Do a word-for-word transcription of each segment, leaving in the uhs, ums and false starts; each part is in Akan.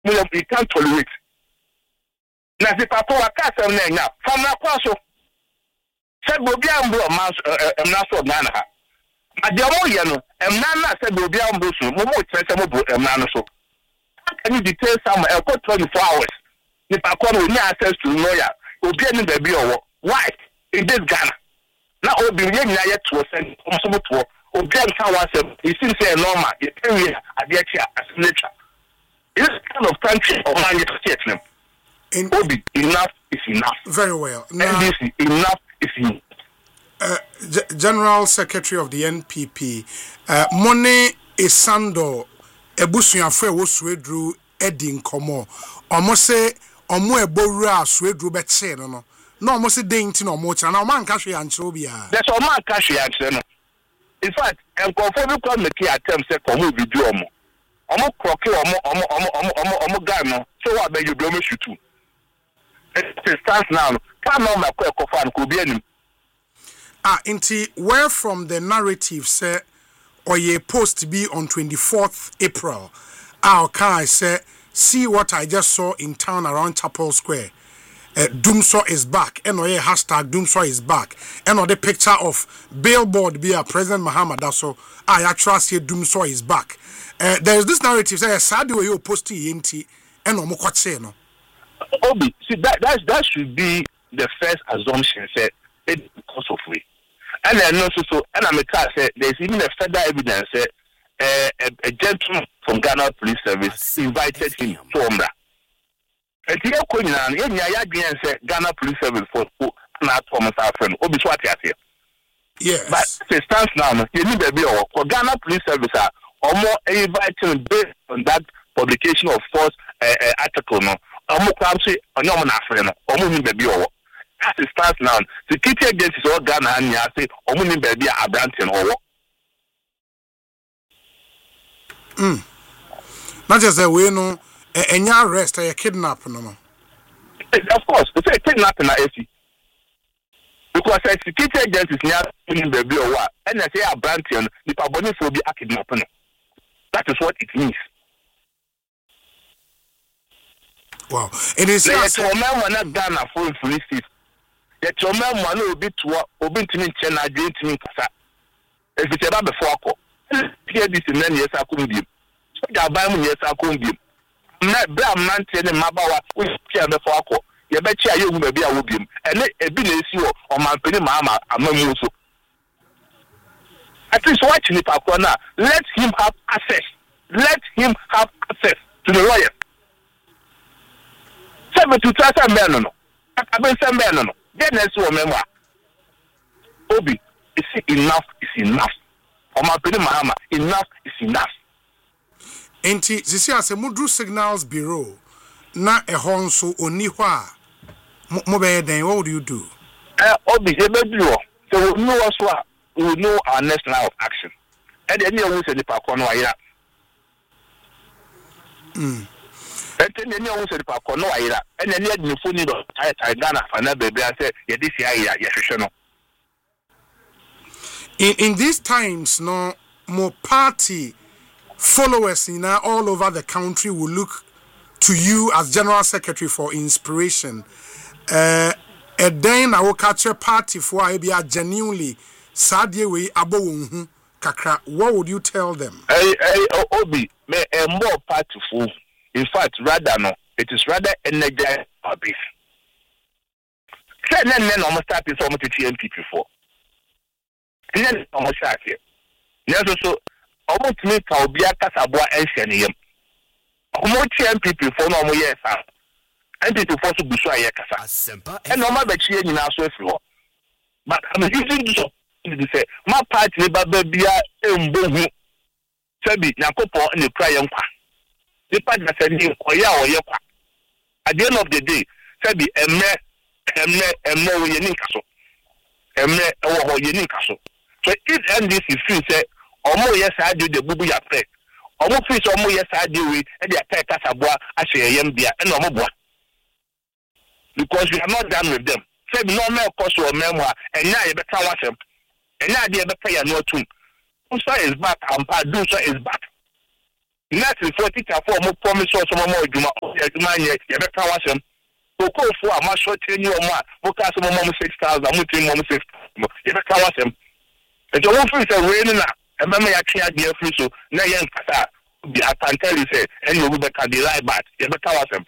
we can't tolerate. Na si papa wa ka sem na nya famna kwa so se bobi ambo ma emna so Ghana ha ade mo ye no emna na se bobi ambo so mo mo tse mo bo emna no so can you detail some e ko twenty-four hours ni pa kwa no ni access to lawyer obi ani da bi owo why in this Ghana na obi ye nya ye to send mo so mo to obi an ka wa se it seems say normal ye area ade a chia as nature this kind of country or man you see it In, Obi, enough is enough. Very well. Now, N D C, enough is enough. Uh, G- General Secretary of the N P P, uh, Mone Esando, Ebusuafo wo Swedru Edin Komo. Omo se omo ebowura Swedru beche no no. No omo se den ti no omo cha na omo anka hwe anche obi a. There's omo anka hwe anche no. In fact, enkofo bi kwa make attempt say komo bi du omo. Omo kroke omo omo omo omo omo omo guy no. So what be you do me shoot. It stands now. Come on, my co-fan could be any. Ah, inti where from the narrative say or ye post to be on twenty-fourth April. Ah, okay, say see what I just saw in town around Chapel Square. Uh, Doomsaw is back. And or hashtag Doomsaw is back. And or the picture of billboard be a President Muhammad also. I actually say Doomsaw is back. Uh, there is this narrative say sad way you post inti and no more say no. Obi, see that that that should be the first assumption. Say it because of free, and then also so, and I'm a say there's even a further evidence. Say uh, a, a gentleman from Ghana Police Service invited him to Omra. And here, Queen and Yaya say Ghana Police Service for not Thomas our friend. Obi Swati here. Yes, but it stands now. You need to be for Ghana Police Service or more inviting based on that publication of false uh, uh, article. No. Omo kwamse onye omo na afre no omo ni baby owo as it starts now security agencies all Ghana and ya say omo ni baby abranten owo mm not just a way no enya arrest a kidnap no no of course it's a kidnapping na esi because security agencies nya ni baby owo and say abranten ni pa boni for be kidnap no that is what it means. Wow. It is yes. The man when Ghana for police. The man when obi to obi ntimi nche na adwe ntimi kasa. If it's about before ko. Here this man yes akumbi. So the ban mu yes akumbi. Na bra man tie ne mabawa we tia before ko. Ye be chia ye hu ba bia wo biem. Ene ebi na esi wo o man peni mama amamu so. At least watch ni pa na let him have access. Let him have access to the lawyer. Seven to three men no. I been seven men no. Then next one memoir. Obi, is enough is enough. O ma peni mahama, enough is enough. Enti sisi ase mudru signals bureau na ehon so oni ho a mo be den what would you do? Eh Obi e be do. So we know also we know our next line of action. And any who say the pa ko no ayira. Mm. And then you also the park no ayira. And then you phone it on Ghana for na baby and say yeah this ayira yeah no. In in these times no more party followers in uh, all over the country will look to you as General Secretary for inspiration. Uh a then I will catch a party for I be a genuinely sad way abo kakra. What would you tell them? Hey hey Obi me a more party for. In fact, rather no, it is rather energized our beef. Then then almost started so much T M P before. And then almost started. Yes, so almost make our beer casabua and senium. Almost T M P before no more years. And people force to be so a casa. And no matter she in our floor. But I'm using this to say, my party, Baba Bia, and Bohu. Sabi, Nakopo, and the cry young. The part that said him or ya or ya. At the end of the day, Sabi, Emre, Emre, Emre, Yenikaso. Emre, or Yenikaso. So if N D C feel say, or more yes, I do the bubu ya pay. Or more fish or more yes, I do it, and the attack Casabua, I say a yam beer, and no more. Because we are not done with them. Sabi, no more cost or memoir, and now you better watch them. And now they better pay a no tune. Usa is back, and Padusa is back. Nurses for teacher for more promise or some more Juma, you better was him. Who call for a much short ten year man, who cast a mom six thousand, I'm with mom six. You better was him. And your office are raining now. And remember, I can't be a free so now young Kata. I can tell you, say, and you will be the right back. You better was him.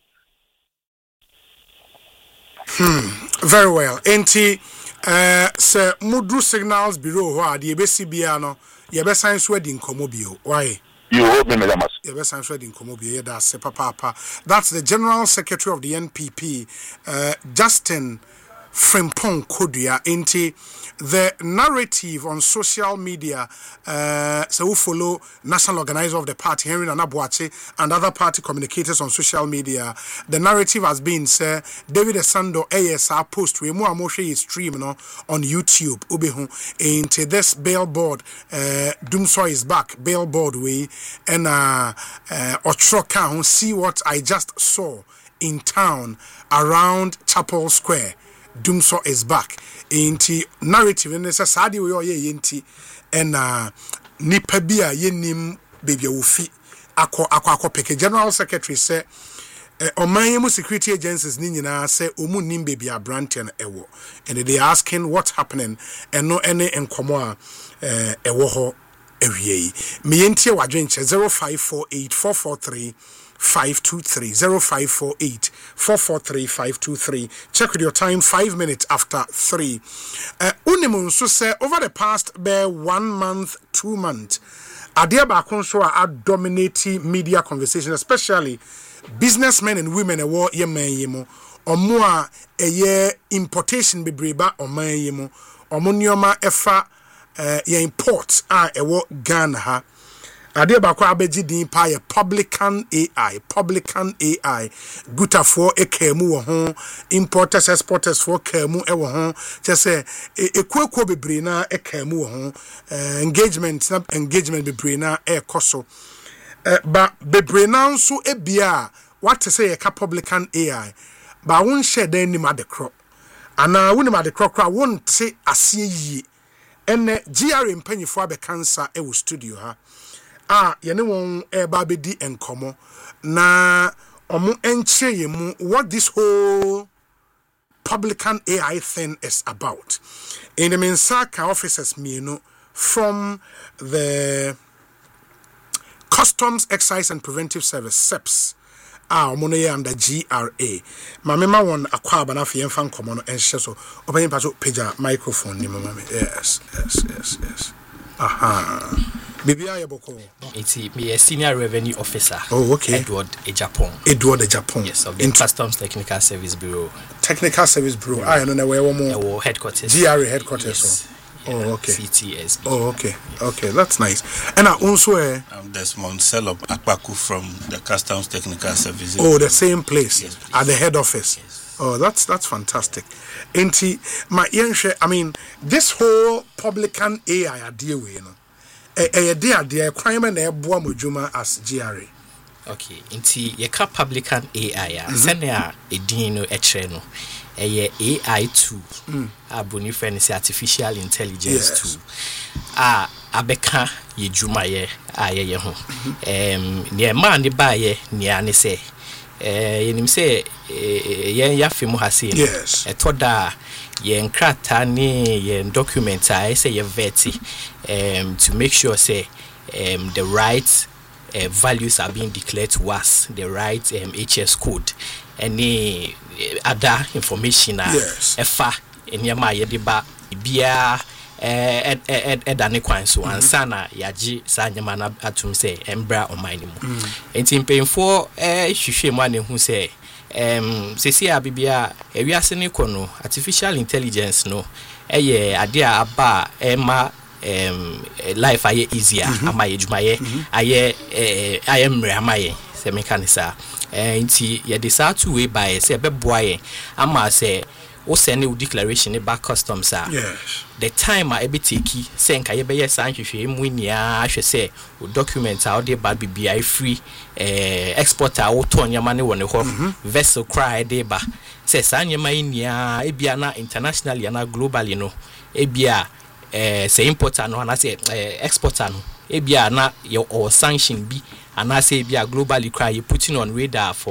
Hmm, very well. Enti, uh, Sir Mudru Signals Bureau, who are the A B C Biano, Yabe Science Wedding Comobio. Why? You hope me, Madam. Yabe Science Wedding Comobio, that's Papa. That's the General Secretary of the N P P, uh, Justin Frimpong Kodia. Enti, the narrative on social media, uh, so we follow national organizer of the party, Henry Nanabuache, and other party communicators on social media. The narrative has been, sir, David Esando A S R post, we more emotion stream no, on YouTube, Ubehu, into this billboard, uh, Doomsoy is back, billboard way, and uh, uh, Otroka, see what I just saw in town around Chapel Square. Doomso is back. Inti narrative and say sadi we oye yenti and uh nipa bia yenim baby wofi akọ akọ akọ peke. General Secretary say oman mu security agencies ni nyina say omu nim baby abranten ewo, and they asking what's happening and no any enkomo a ewo ho ewie me yenti wadwenche zero five four eight four four three five two three zero five four eight four four three five two three. Check with your time five minutes after three. Uh, Unimun so say over the past bare one month, two months, Adia Bakonso are dominating media conversation, especially businessmen and women a war yemen yemo or more a year importation be breba or man yemo or monioma efa uh, ye imports are a war Ghana ha. Ade bakwa abeji din pa ye publican A I publican A I guta for ekemu wo ho importers exporters for kemu e wo ho che se ekuekuo bebre na ekemu wo ho engagement na engagement bebre na e koso ba bebre na nso ebia what say ye ka publican A I ba won share dan ni ma de kro ana won ma de kro kro won te ase yi ene G R mpanyifo abe cancer e wo studio ha. Ah, yene won eba bedi enkomo na omo enche yemu what this whole publican A I thing is about. In the Mensaka officers mienu from the Customs Excise and Preventive Service S E P S ah omo no under G R A. Ma mema won akwa aba na fe yemfa nkomo no enhye so obanyi pa so page microphone ni mama. Yes, yes, yes, yes. Aha. Bibia Yaboko. It's a senior revenue officer. Oh, okay. Edward Ejapon. Edward Ejapon. Yes, of the Int- Customs Technical Service Bureau. Technical Service Bureau. Yeah. I don't know where one more. Headquarters. G R A headquarters. Yes. Oh, yeah, okay. C T S B. Oh, okay. Okay, that's nice. And I also uh, um, Desmond Selop Akpaku from the Customs Technical Service. Oh, the same place. Yes, at the head office. Yes. Oh, that's that's fantastic. Enti my I mean, this whole publican A I idea we, you know. Eh eh dia dia crime na eboa modwuma as G R A. Okay, inti ye ka publican A I a sene a edin no e kire no eye A I two a boni friend say artificial intelligence yes. two a abeka ye dwuma ye a ye ye ho em ne ma ne ba ye ne ane say eh yenim say ye ya femu ha say yes etoda yen krata ni yen document I say ye veti um to make sure say um the right uh, values are being declared to us, the right um, H S code, any other information uh, yes efa enyama ye deba bia eh ed edane kwan so ansana yaji sanyama na atum say embra omani mu enti mpemfo eh hwehwe mu ane hu say um sesi abibia ewiase ne kono artificial intelligence no eye ade aba ema um life aye easier mm-hmm. amaye jumaye mm-hmm. aye eh, aye mre amaye se mekanisa eh nti ye de sa two way by se beboaye ama se o send a declaration about customs are yes the time I be take say nka ye be yes anhwehwe mu nia ahwe say o document out there bad be I free eh exporter o tonyama ne woni ho vessel cry dey ba say sanyama nia e bia na internationally na globally no e bia eh say importer no na say eh, exporter no ebia na your or sanction bi and I say ebia globally cry you putting on radar for